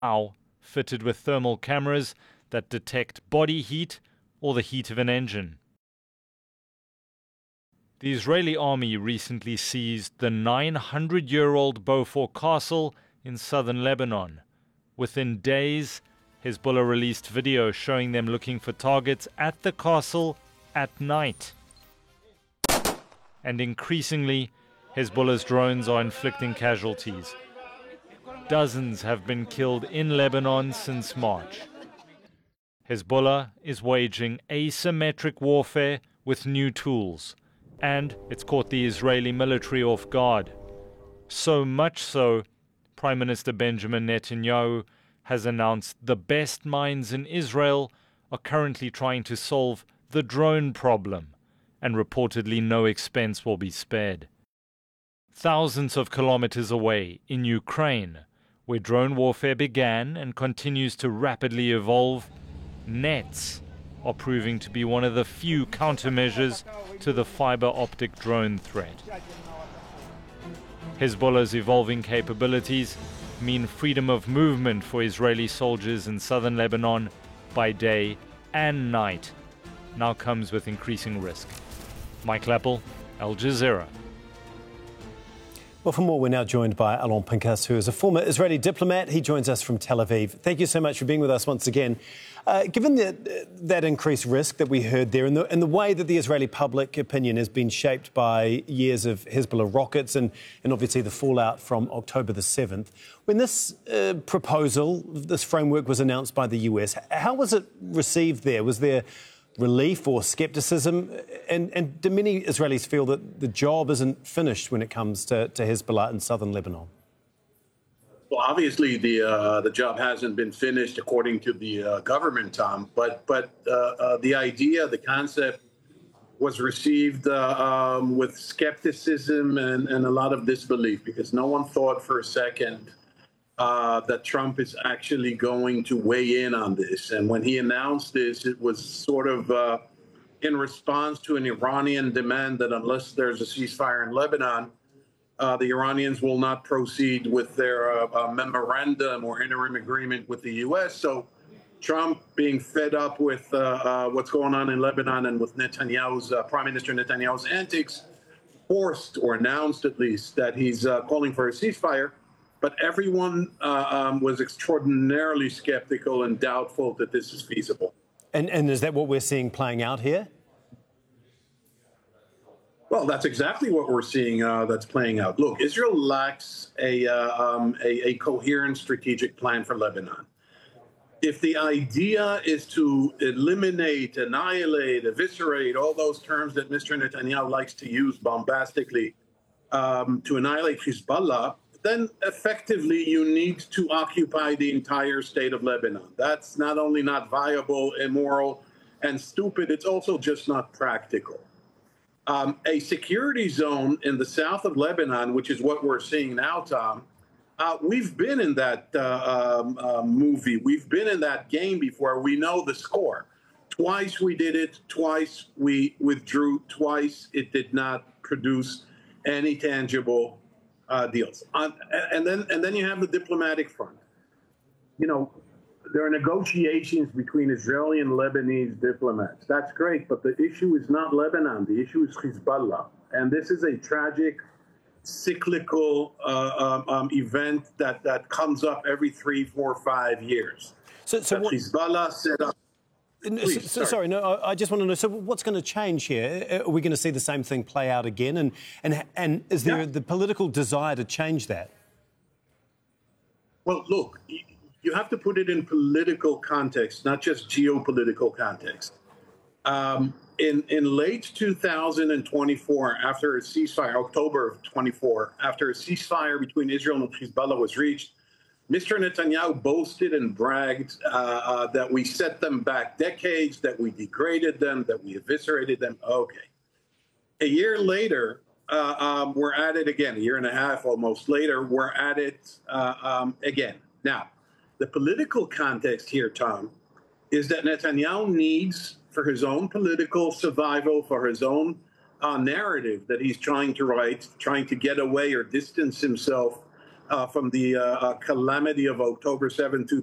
now fitted with thermal cameras that detect body heat or the heat of an engine. The Israeli army recently seized the 900-year-old Beaufort Castle in southern Lebanon. Within days, Hezbollah released video showing them looking for targets at the castle at night. And increasingly, Hezbollah's drones are inflicting casualties. Dozens have been killed in Lebanon since March. Hezbollah is waging asymmetric warfare with new tools, and it's caught the Israeli military off guard. So much so, Prime Minister Benjamin Netanyahu has announced the best minds in Israel are currently trying to solve the drone problem, and reportedly no expense will be spared. Thousands of kilometers away in Ukraine, where drone warfare began and continues to rapidly evolve, nets are proving to be one of the few countermeasures to the fiber optic drone threat. Hezbollah's evolving capabilities mean freedom of movement for Israeli soldiers in southern Lebanon by day and night now comes with increasing risk. Mike Lappel, Al Jazeera. Well, for more, we're now joined by Alon Pinkas, who is a former Israeli diplomat. He joins us from Tel Aviv. Thank you so much for being with us once again. Given that increased risk that we heard there and the way that the Israeli public opinion has been shaped by years of Hezbollah rockets and obviously the fallout from October the 7th, when this proposal, this framework was announced by the US, how was it received there? Was there relief or scepticism? And do many Israelis feel that the job isn't finished when it comes to Hezbollah in southern Lebanon? Well, obviously, the job hasn't been finished according to the government, Tom. But the idea, the concept, was received with skepticism and a lot of disbelief, because no one thought for a second that Trump is actually going to weigh in on this. And when he announced this, it was sort of in response to an Iranian demand that unless there's a ceasefire in Lebanon, the Iranians will not proceed with their memorandum or interim agreement with the U.S. So Trump, being fed up with what's going on in Lebanon and with Netanyahu's, Prime Minister Netanyahu's antics, forced or announced at least that he's calling for a ceasefire. But everyone was extraordinarily skeptical and doubtful that this is feasible. And is that what we're seeing playing out here? Well, that's exactly what we're seeing that's playing out. Look, Israel lacks a coherent strategic plan for Lebanon. If the idea is to eliminate, annihilate, eviscerate, all those terms that Mr. Netanyahu likes to use bombastically to annihilate Hezbollah, then effectively you need to occupy the entire state of Lebanon. That's not only not viable, immoral, and stupid, it's also just not practical. A security zone in the south of Lebanon, which is what we're seeing now, Tom, we've been in that movie. We've been in that game before. We know the score. Twice we did it. Twice we withdrew. Twice it did not produce any tangible deals. And then you have the diplomatic front. You know, there are negotiations between Israeli and Lebanese diplomats. That's great, but the issue is not Lebanon. The issue is Hezbollah. And this is a tragic, cyclical event that comes up every 3, 4, 5 years. So what Hezbollah set up. Sorry, no, I just want to know, so what's going to change here? Are we going to see the same thing play out again? And is there the political desire to change that? Well, look, you have to put it in political context, not just geopolitical context. In late 2024, after a ceasefire, October of 24, after a ceasefire between Israel and Hezbollah was reached, Mr. Netanyahu boasted and bragged that we set them back decades, that we degraded them, that we eviscerated them. Okay. A year later, we're at it again. A year and a half almost later, we're at it again. Now, the political context here, Tom, is that Netanyahu needs, for his own political survival, for his own narrative that he's trying to write, trying to get away or distance himself from the calamity of October 7,